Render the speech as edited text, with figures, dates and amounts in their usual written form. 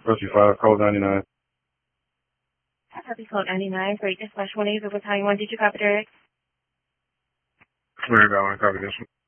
Pussy 5, code 99. Copy code 99 for dispatch 180 Battalion 1. Did you copy, Derek? Clear, I want to copy this one.